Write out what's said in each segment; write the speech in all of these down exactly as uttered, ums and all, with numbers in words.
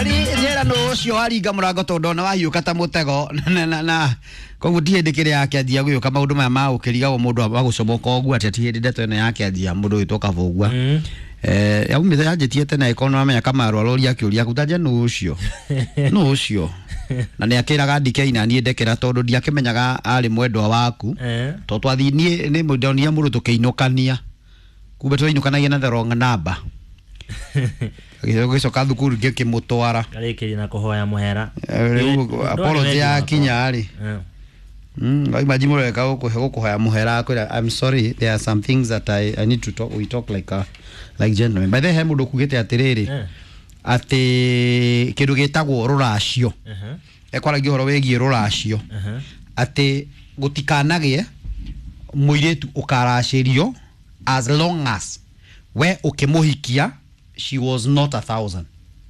ari nera no cio aringa murango tondo na wahiuka ta mutego na na koguo ndihindikire yake anjia guyuka maundu maya ma ukirigawo mundu wa gucomoka ogu ati ati ndeto ino yake anjia mundu witwo Kavugua eh yaumire yanjitie tena ikono amenya kama arwalori akiuria kutaje no cio no ucio na ni akiraga ndike ina nie ndekera tondu ndiakimenyaga ari mwendwa waku to twathi nie ni mundonia mundu tukiinukania kumbe twainukanagia na the wrong number gicoka thukuru ngikimutwara arikiri na kuhoya muhera apology ya kinya ari mm imagine mureka ukuhe ukuhoya muhera kwira I'm sorry there are some things that I I need to talk we talk like a like gentlemen by the way mundu kugite atiriri ati kindu gitagwo ruracio ekwaragia horo wegie ruracio ati gutikanagie muiretu ukaracirio as long as we ukimuhikia she was not a thousand.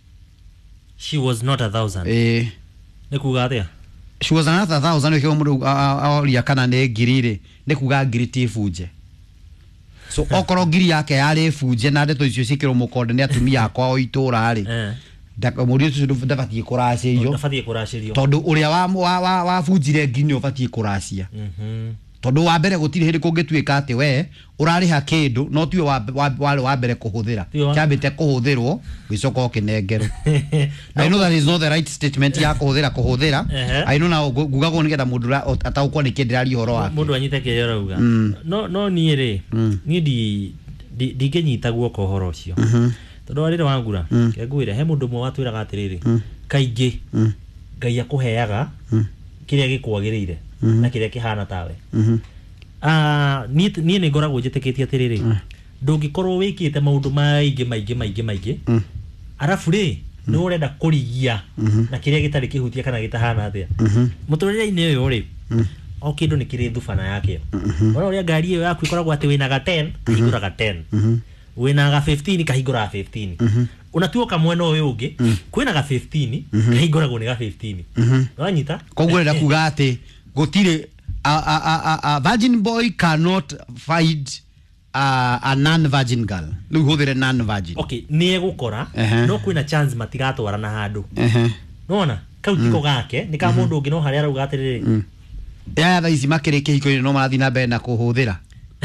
She was not a thousand. Eh. Nikuga atia? She was another thousand. Weke mundu aoria kana ne ngirire. Nikuga ngiriti fuje. So okoro ngiri yake yari fuje na ndeto icio cikiro mukonde ni atumia akwa o itura ari. Eh. Ndaka muri tu ndabatie kuracirio. Ndabatie kuracirio. Tondu uria wa wa wa fujire ngini ubatie kuracia. Mhm. Tondu wa mbere gutire hindi kungituika ati we urariha kindu no tiwe wa wa wa mbere kuhuthira cyambite kuhuthirwo gicoka okinengero. I know that is not the right statement ya kuhuthira kuhuthira. I know now gugago nigetha mundu ataukwo nikindirari horo wake mundu anyite kiyora uga no no ni ri ni di di kenyita guoko horo ucio tondu arire wangura ngwire he mundu mwe watwiraga atiriri kaingi ngai akuheaga kiria gikwagirire na kiria kihana tawe ah ni ni ni ngoragwo njitikitie atiriri ndungikorwo wikite maundu maingi maingi maingi maingi arafu ri ni urenda kurigia na kiria gitari kihutia kana gitahana atia muturire-ini uyu ri o kindu ni kiri thufana yake ora uria ngari iyo yaku ikoragwo ati wina ga ten kahingura ga ten wina ga fifteen kahingura fifteen unatuoka mwena uyu ungi kwina ga fifteen kahinguragwo ni ga fifteen wanyita koguo renda kuga ati gutire a a a a virgin boy cannot find a a non virgin girl lu hudire non virgin okay ni egukora no kwina chance matigatwara na handu nona kautiko gake ni ka mundu ungi no haria rauga atiriri ya tha ici makirike hiko no marathi na mbere na kuhuthira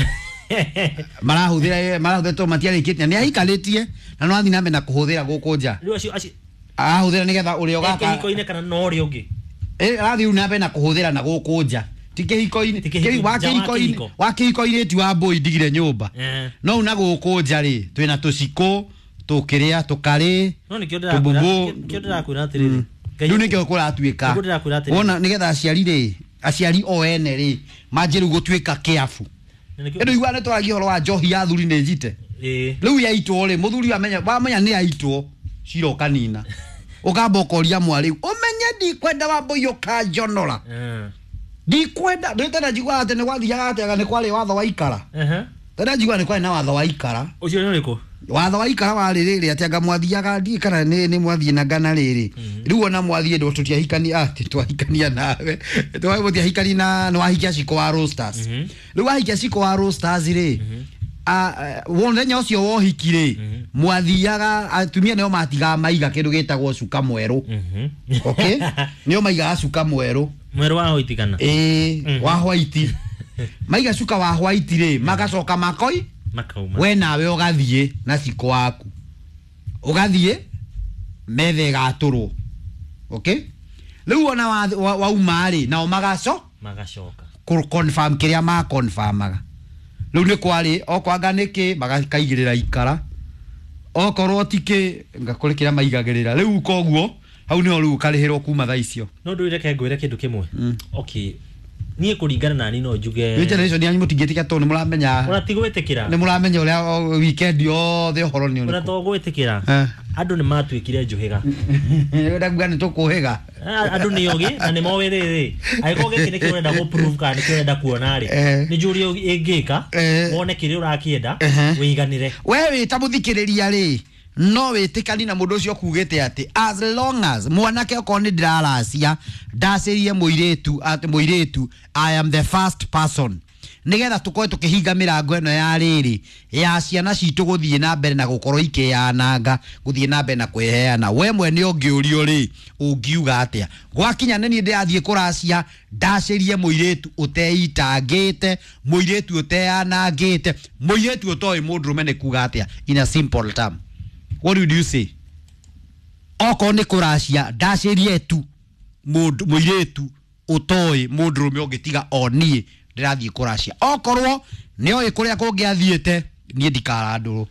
marahuthira marahuthira to matiarikite ni aikalitie na no athi na mbere na kuhuthira guku nja riu acio acio ahuthira nigetha urio gaka hiko ine kana no uri ungi eh athi na mbere na kuhuthira na guku nja tike hiko ine tike wake hiko ine wake hiko ine ti wa boy ndigire nyumba no una guku nja ri twina tuciko tukiria tukari no nikio ndira nikio ndira kwira atiriri riu nikio kuratuika wona nigetha aciari ri aciari o ene ri manjiru gutwika kiafu endo igwa ne twaragia horo wa njohi ya thuri ne njite eh riu yaitwo ri muthuri amenya wamenya ni yaitwo ciro kanina ukamba ukoria mwari umenye ndi kwenda wa boyo ka jonora eh ndi kwenda ndete na jigwa ate ne wathiaga ate ne kwari watho wa ikara eh tena jigwa ne kwari na watho wa ikara ucio ni riko watho wa ikara wa riri ati anga mwathiaga ndi kana ni ni mwathie na ngana riri riu ona mwathie ndo tutiahikani ati twahikania nawe twabuthia hikani na no ahikia ciko wa roasters riu ahikia ciko wa roasters ri a wonenya ucio wohikire mwathiaga atumia neo matiga maiga kindu gitagwo cuka mweru okay neo maiga cuka mweru mweru wa hoitikana eh wa white maiga cuka wa white ri magacoka makoi makauma we nawe ugathie na ciko waku ugathie methe gaturwo okay riu ona wa umari na magaco magacoka ku confirm kiria ma confirmaga riu ni kwari okwanga niki magakaigirira ikara okorwo tike ngakurikira maigagirira riu koguo hau ni riu karihirwo kuma tha icio no nduireke ngwire kindu kimwe okay nie kuringana na ni no njuge ni generation yanyu mutingetika to ni muramenya ona tigwitikira ni muramenya uria weekend yo the horo ni ona to gwitikira andu ni matwikire njuhiga wenda kuga ni tukuhiga andu ni yogi na ni mowiriri aiko giki ni kirenda go prove ka ni kirenda kuona ri ni njuri ingika wone kiri urakienda wiganire wewe tamuthikiriria ri no wetikani na mundu ucio kugite ati as long as mwanake okoni ndiraracia ndacirie muiretu ati muiretu I am the first person nigetha tukoe tukihinga mirango eno ya riri ya ciana citu guthie na mbere na gukorwo ikiananga guthie na mbere na kweheana we mwene ungiurio ri ungiuga atia gwakinya nini ndiathie kuracia ndacirie muiretu uteitangite muiretu uteanangite muiretu utoi mundurume ni kuga atia in a simple term. What would you say? Oko ni kuracia ndacirie tu muiretu utoi mundurume ungitiga oni ndirathie kuracia okorwo ni oi kuria kungiathiete ni ndikaranduru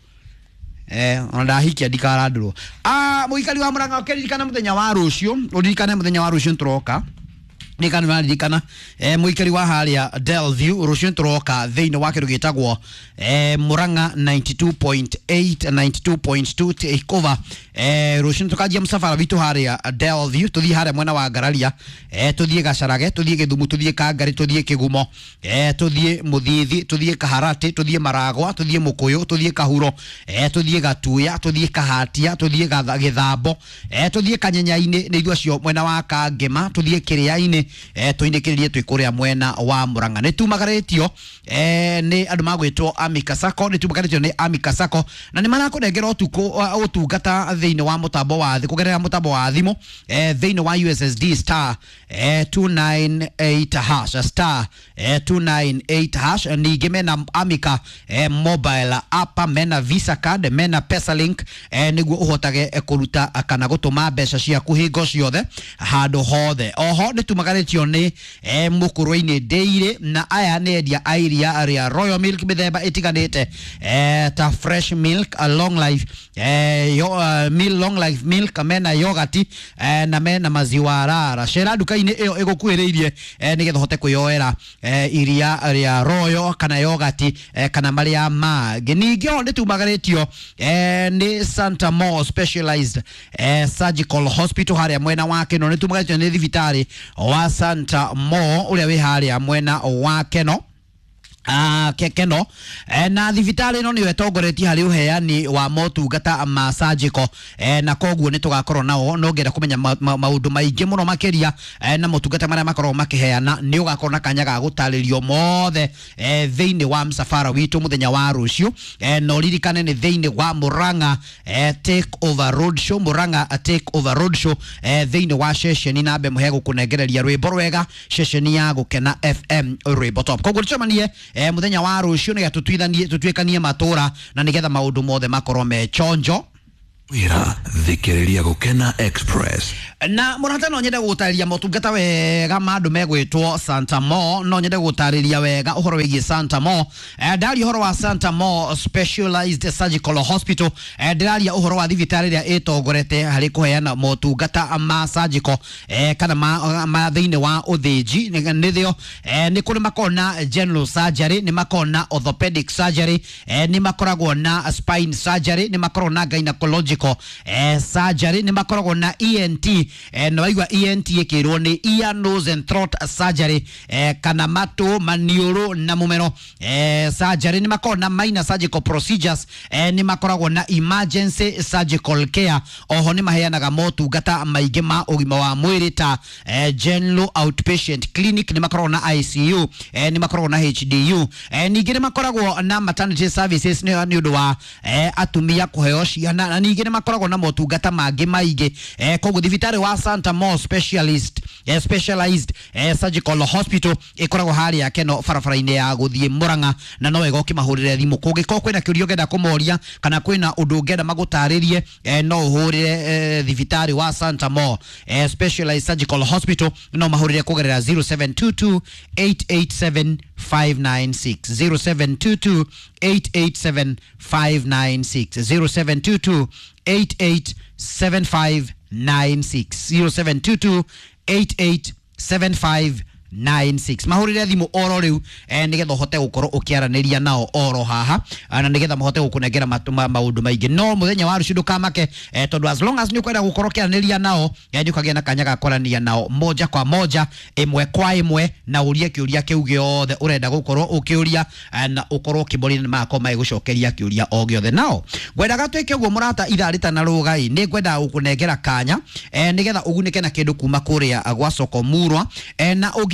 eh onda hikia ndikaranduru ah muikari wa Murang'a ukiririkana muthenya wa rucio uririkane muthenya wa rucio nturoka ni kana maririkana eh muikari wa haria Delview rucio nturoka theine wake rugitagwo eh Murang'a ninety-two point eight ninety-two point two take over eh rucio tukajia msafara vitu haria Delview tuthie haria mwena wa Gararia eh tuthie Gacarage tuthie Githumu tuthie Kangari tuthie Kigumo eh tuthie Muthithi tuthie Kaharati tuthie Maragwa tuthie Mukuyu tuthie Kahuro eh tuthie Gatuya tuthie Kahatia tuthie Githambo eh tuthie Kanyenyaini ni ithuacio mwena wa Kangema tuthie Kiriaini eh tuindikiririe twikuria mwena wa Murang'a ni tumagaritio eh ni andu magwitwo Amika Sacco ni tumagaritio ni Amika Sacco na ni marakunengera utuko utungata thiine wa mutambo wa thi kugerera mutambo wa thimu eh thiine wa U S S D star eh two nine eight hash star eh two nine eight hash ni gemena Amika eh mobile app mena Visa card mena PesaLink eh niguo uhotage kuruta kana gutuma mbeca cia kuhingo ciothe handu hothe oho ni tumagaritio ni eh mukurwa-ini Dairy na aya ni endia airia ria Royal Milk mithemba itiganite eh ta fresh milk a long life eh yo uh, milk long life milk mena yogurt eh na mena maziwa rara shera duka-ini iyo igukuhiriirie eh nigetha hote kuyoera eh iria ria Royal kana yogurt eh kana maria ma ginigio ni tumagaritio eh ni Santa Mo specialized eh surgical hospital haria mwena wake no ni tumagaritio ni thibitari wa Santa Mo uria wi haria mwena wake no Ah kekeno eh, na thibitari no ni wetongoreti hari uheani wa motungata ma surgical eh, na koguo ni tugakorwo nao no ngera kumenya maundu maingi muno makeria eh, na motungata maria makorwo makiheana ni ugakorwo na kanya ga gutaririo mothe eh, thiine wa msafara witu muthenya wa rucio eh, no ririkane ni thiine wa Murang'a eh, take over road show Murang'a take over road show eh, thiine wa session na be muhego kunengereria rwimbo rwega session ya gukena F M rwimbo top koguo tumanie eh muthenya wa rucio ni gatutwithanie tutwikanie matura na nigetha maundu mothe makorwo me chonjo wira thikiriria gukena express na murata no nyende gutariria motungata wega mandu megwitwo Santa Mo no nyende gutariria wega uhoro wigi Santa Mo eh, ndari uhoro wa Santa Mo specialized surgical hospital eh, ndari uhoro wa thibitari ria itongorete hari kuheana motungata ma surgical eh, kana ma, ma thiine wa uthinji ni thio eh, ni kuri makona general surgery ni makona orthopedic surgery eh, ni makoragwo na spine surgery ni makoragwo na gynecological eh, surgery ni makoragwo na E N T eh, no waigua E N T ikirwo ni ear nose and throat surgery eh, kana matu manioro na mumero eh, surgery ni makoragwo na minor surgical procedures eh, ni makoragwo na emergency surgical care oho ni maheanaga motungata maingi ma ugima wa mwiri ta eh, general outpatient clinic ni makoragwo na I C U eh, ni makoragwo na H D U eh, ningi ni makoragwo na maternity services ni ni undu wa eh, atumia kuheo ciana na ningi ni makoragwo na motungata mangi maingi eh, koguo thibitari wa Santa Mo specialist eh, specialized eh, surgical hospital ikoragwo hari yake no barabara-ini ya guthie Murang'a na no wega ukimahurire thimu kungiko kwina kiurio genda kumoria kana kwina undu ngenda magutaririe eh, no uhurire eh, thibitari wa Santa Mo eh, specialized surgical hospital no mahurire kugerera zero seven two two eight eight seven five nine six zero seven two two eight eight seven five nine six zero seven two two eight eight seven five nine six zero seven two two eight eight seven five nine six mahurire thimu oro riu eh, nigetha hote gukorwo ukiaraniria nao oro haha na nigetha mahote gukunengera maundu maingi no muthenya wa rucio ndukamake eh, tondu as long as ni ukwenda gukorwo ukiaraniria nao eh, ni ukagia na kanya ga kwarania nao moja kwa moja imwe kwa imwe na urie kiuria kiu giothe urenda gukorwo ukiuria eh, na ukorwo kiboria mako mai gucokeria kiuria o giothe nao gwenda gatwike uguo murata itharita na rugai ni gwenda gukunengera kanya eh, nigetha ugunike na kindu kuma kuria gwa soko murwa eh, na ugi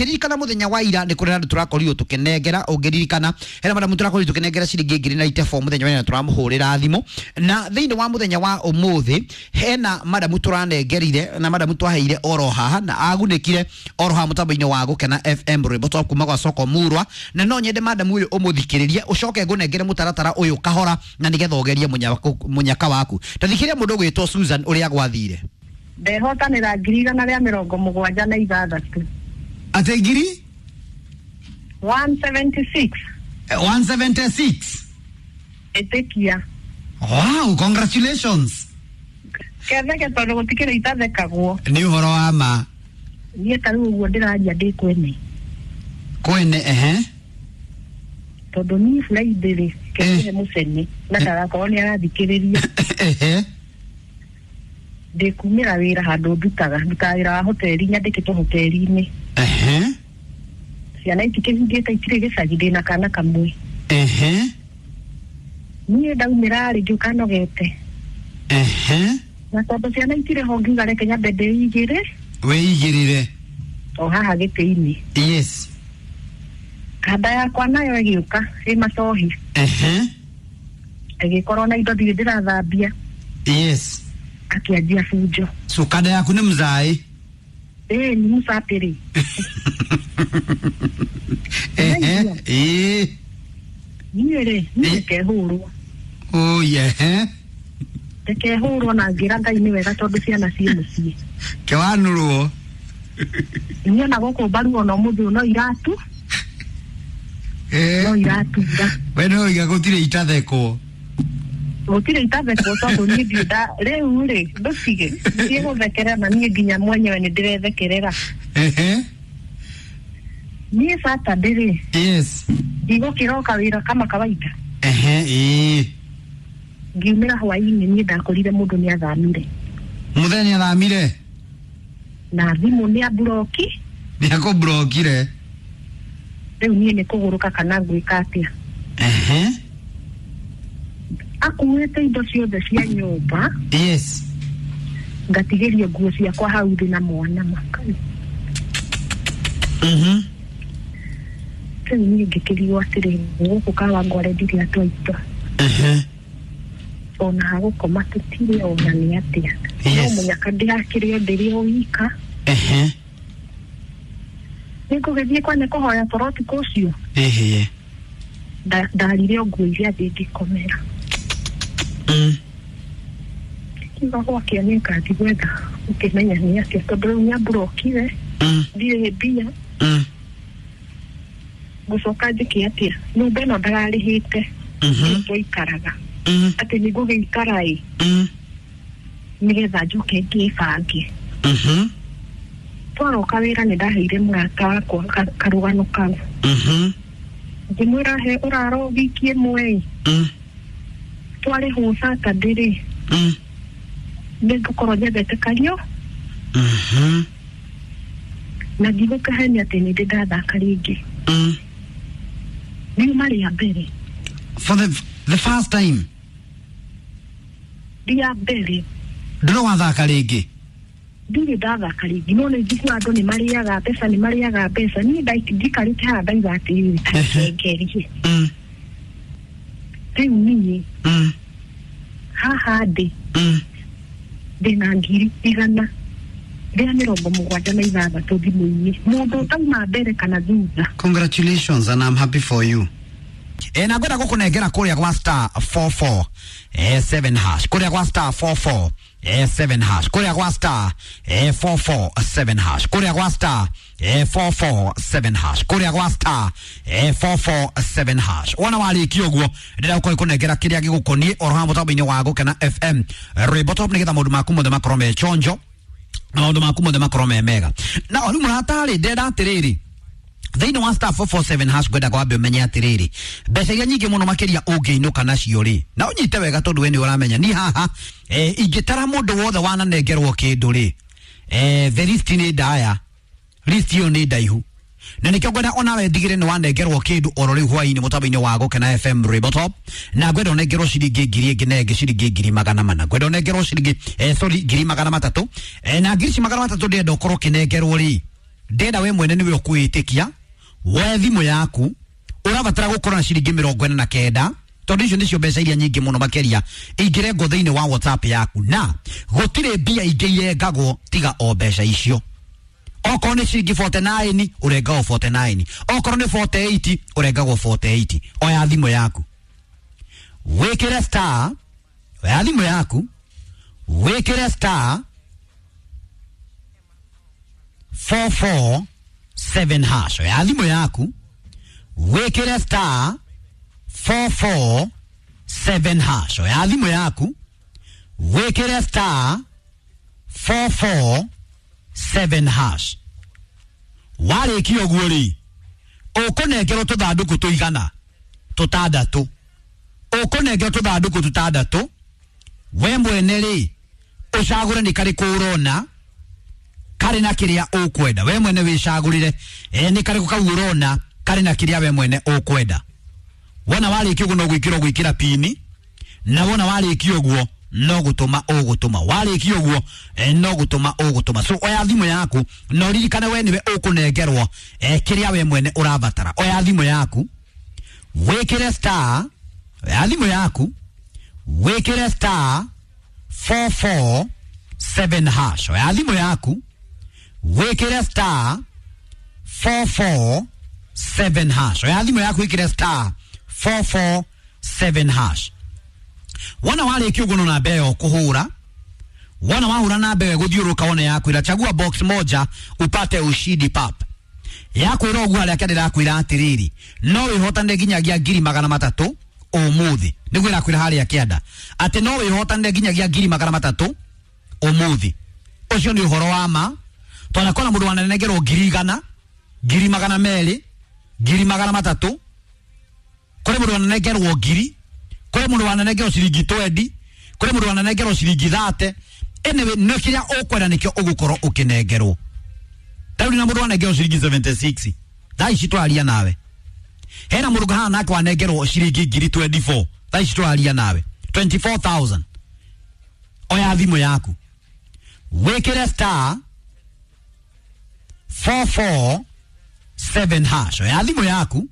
ukiririkana muthenya wa ira ni kurira turakorirwo tukinengera ungiririkana hena madamu turakorirwo tukinengera ciringi ngiri na ite four muthenya wa turamuhurira thimo na thiini wa muthenya wa umuthi hena madamu turanengerire na madamu twaheire oro haha na agunikire oro ha mutambo-ini wa gukena F M Rwimbo top kuma kwa soko murwa na no nyende madamu uyu umuthikiririe ucoke ngunengere mutaratara uyu kahora na nigetha ugerie munyaka waku tathikiria mundu gwitwo Susan uria gwathire ndehotanira ngiri igana ria mirongo mugwanja na ithathatu ate ngiri one seventy-six one seventy-six etekia wow congratulations ketheke tondu gutikire itathekagwo ni uhoro wa ma nie taru uguo ndiraria ndi kwene kwene ehe tondu ni Friday kene mucene na ndarakorwo ni arathikiriria ehe ndikumira wira handu ndutaga ndutaga wira wa hoteli nyandikitwo hoteli-ini ehe ciana itikihingite itire gicagi ndina kana kamwe ehe nie ndaumira ri ngiuka nogete ehe na tondu ciana itire ho ngiuga reke nyambe ndeigire weigirire o haha giti-ini yes kanda yakwa nayo igiuka ri macohi ehe igikorwo na indo thiri ndirathambia yes akianjia fujo so kada yaku ni mzai eh ni musapiri ehe eh niere nike huru oh yeah teke huru na ngira ngai ni wega tondu ciana cie mucie kiwanurwo niona goko baru ono muthu no iratu eh no iratu da bueno iga gutire itatheko gutire itatheko tondu ni ndia riu ri ndutige ndie guthekera na nie nginya mwenyewe ni ndirethekerera ehe ni Saturday yes digo kiroka wira kama kawaida ehe eh ngiumira hwaini ni ndakorire mundu ni athamire muthenya thamire na thimu ni abroki ni akobrokire riu nie ni kuguruka kana gwika atia ehe akuwete indo ciothe cia nyumba yes ngatigeria nguo ciakwa hau thi na mwana makani mhm riu nie ngikiriwo atiri guku kawa ngwarendirie atwaito ehe ona hagukoma tutire ona ni atia no munyaka ndirakire ndiri oika ehe niko githie kwane kuhoya toroti kucio ehe ndarire nguo iria ngikomera mm kiba gwake ni ngati gwetha ukimenya ni atia tondu nya brokire mm ndire bia mm gucoka njiki atia nyumba ino ndararihite mhm tuikaraga mm ati ni gugikarai mm nigetha njuke ngibange mhm twaroka wira ni ndaheire mwaka wakwa karugano kau mhm ngimwira he uraro wiki imwe mm twari ho Saturday mm nigukorwo nyendete kario mhm na ndigukahenia ati ni ndathaka ringi mm ni mari ya mbere for the the first time dia mbere ndino wathaka ringi ndiri ndathaka ringi no ni njigua andu ni mariaga pesa ni mariaga pesa ni ndikarite haha ndaiga ati akengerie mm riu niĩ mm haha ndĩ mm ndĩna ngiri igana rĩa mĩrongo mũgwanja na ithathatũ thimũ-inĩ mũndũ ũtauma mbere kana thutha congratulations and I'm happy for you eh na ngwenda gukunengera kuria kwa star four four eh seven hash kuria kwa star four four eh seven hash kuria kwa star eh four four seven hash kuria kwa star eh four four seven hash kuria kwa star eh four four seven hash wana warikio guo ndira uko ikunengera kiria gigukonie oro mutambo-ini wa gukena F M Rwimbo top nigetha maundu maku mothe makorome chonjo maundu maku mothe makorome mega na ori muratari ndenda atiriri thiini wa star four four seven hash gwenda kwambe umenye atiriri mbeca iria nyingi muno makiria ungiinuka nacio ri na unyite wega tondu we ni uramenya ni haha eh ingitara mundu wothe wananengerwo kindu ri eh the list ni ndaya list yo ni ndaihu na nikio gwenda ona we ndigire ni wanengerwo kindu oro riu hwaini mutambo-ini wa gukena F M Rwimbo top na gwenda onengerwo ciringi ngiri ingi nenge ciringi ngiri magana mana gwenda onengerwo ciringi eh sorry ngiri magana matatu eh na ngiri magana matatu ndienda ukorwo kinengerwo ri ndenda we mwene niwe ukuitikia we thimu yaku urabatara gukorwo na ciringi mirongo ine na kenda tondu icio nicio mbeca iria nyingi muno makeria ingirengwo thiini wa WhatsApp yaku na gutire mbia ingi irengagwo tiga o mbeca icio. Okorwo ni ciringi forty-nine urengagwo forty-nine, okorwo ni forty-eight urengagwo forty-eight. Oya thimu yaku wikire star, oya thimu yaku wikire star four four seven hash. Oya thimu yaku wikire star four four seven hash. Oya thimu yaku wikire star four four seven hash. Wale kio guori ukunengero tuthanduku tuigana tutandatu, ukunengero tuthanduku tutandatu. We mwene ri ucagure ni kari kurona kari na kiria ukwenda. We mwene wicagurire e ni kari kukaurona kari na kiria we mwene ukwenda. Wona wale kio no gwikira gwikira pini na wona wale kio guo no gutuma ugutuma, wale kio guo e no gutuma ugutuma. So oya thimu yaku no ririkane we niwe ukunengerwo e kiria we mwene urabatara. Oya thimu yaku wikire star, oya thimu yaku wikire star four four seven hash. Oya thimu yaku wikire star four four seven hash. Oya thimu yaku wikire star four four seven hash. Wana wale kiuguno na beo kuhura, wana wahura na beo gudiuru kaone yaku ila chagua box moja upate ushidi pap yaku irogu wale akade la kuila atiriri nowe hota ndeginya gia giri magana matatu umuthi nigu ila kuila hali ya kiada ate nowe hota ndeginya gia giri magana matatu umuthi osho ni uhoro wama tuana kona mudu wananegero giri gana giri magana meli giri magana matatu kore mudu wananegero giri kore mudu wananegero shiringi twenty kore mudu wananegero shiringi thirty enewe no kiria okwenda nikyo ugukoro ukinegero tauri na mudu wanegero shiringi seventy-six dai shitwalia nawe hena mudu gana nako wanegero shiringi giri twenty-four dai shitwalia nawe twenty-four thousand. Oya thimu yaku wikire star four four seven hash. Oya thimu yaku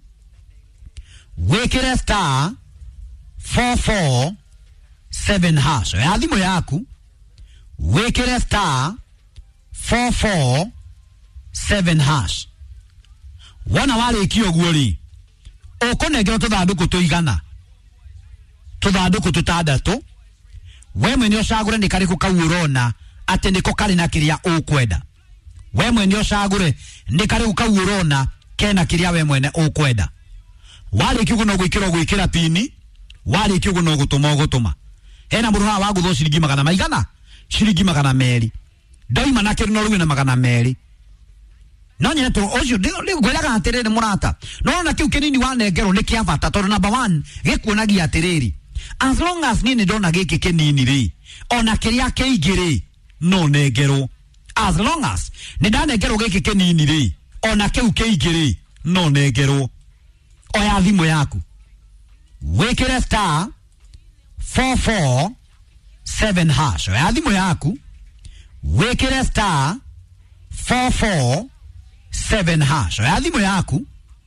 wikire star four four seven hash. Oya thimu yaku wikire star four four seven hash. Wana wale ikio guori ukunegero tuthanduku tuigana tuthanduku tutandatu. We mwene ocagure ni kari kukaurona ate niko kari na kiria ukwenda. We mwene ocagure ni kari kukaurona kena kiria we mwene ukwenda. Wale kiuguno gwikira gwikira pini, wale kiuguno gutuma gutuma. Hena muruha wagu tho shiringi magana maigana shiringi magana meri doima na kiru no ruwe na magana meri no nyene to ocio ndi gwiraga atiriri murata no na kiu kinini wanengero ni kia bata tondu number one gikuonagia atiriri as long as nini ndona giki kinini ri ona kiria kiigiri no negero as long as ni ndanengero giki kinini ri ona kiu kiigiri no negero. Oya thimu yaku wikire star four four seven hash. Oya thimu yaku wikire star four four seven hash. Oya thimu yaku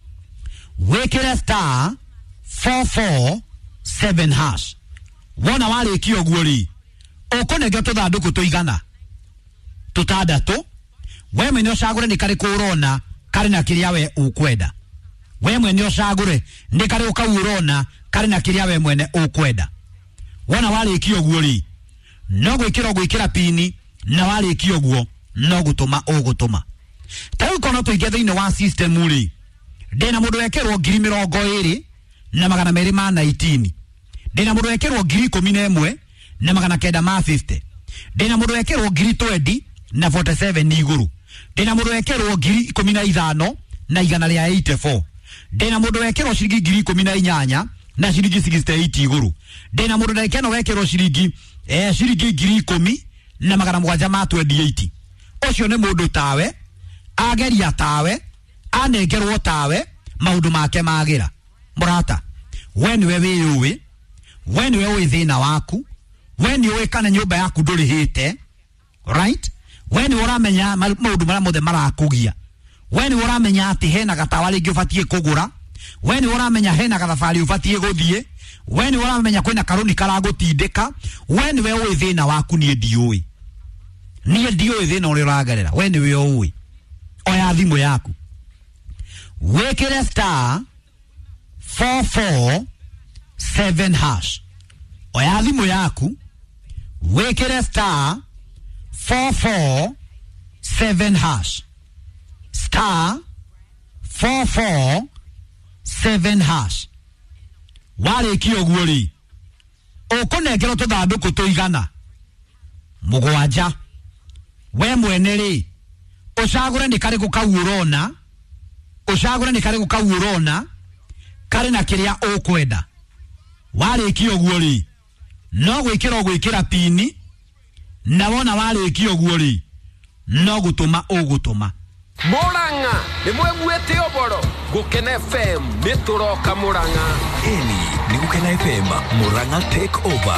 wikire star four four seven hash. Wona wale kio guori ukunegero tuthanduku tuigana tutandatu. We mwene ocagure ni kari kurona kari na kiria we ukwenda. We mwene ocagure ni kari ukaurona kari na kiria we mwene ukwenda. Wana wale ikio guori no gwikira gwikira pini na wale ikio guo no gutuma ugutuma. Tayo kono tuige thiini wa system uri ndina mundu wekerwo ngiri mirongo iri na magana meri ma nineteen. Ndina mundu wekerwo ngiri ikumi na imwe na magana kenda ma fifty. Ndina mundu wekerwo ngiri twenty na forty-seven iguru. Ndina mundu wekerwo ngiri ikumi na ithano na igana ria eighty-four. Ndina mundu wekerwo shiringi ngiri ikumi na inyanya na shiringi sixty-eight iguru. Ndina mundu wekerwo wekerwo shiringi eh shiringi ngiri ikumi na magana mugwanja ma twenty-eight. Ocio ni mundu tawe ageria tawe anengerwo tawe maundu make magira. Murata we niwe wiyuwi, we niwe wi thina waku, we niwe kana nyumba yaku ndurihite, right? We niwe uramenya maundu maria mothe marakugia we ni uramenya ati hena gatawa ringi ubatie kugura, we ni uramenya hena gathabari ubatie guthie, we ni uramenya kwina karuni karagutindika, we ni we uwi thina waku nie ndiui. Nie ndiui thina uri uragerera, we ni we uwi. Oya thimu yaku wekere star four four seven hash. Oya thimu yaku wekere star four four seven hash, star four four seven hash. Wale kio guori ukunengero tuthanduku tuigana mugwanja. We mwene ri ucagure ni kari gukau urona, ucagure ni kari gukau urona kari na kiria ukwenda. Wale kio guori no gwikira gwikira pini, na wona wale kio guori no gutuma ugutuma. Muranga ni mwegwete oboro Gukena F M nituroka Muranga. Eli ni Gukena F M Muranga take over.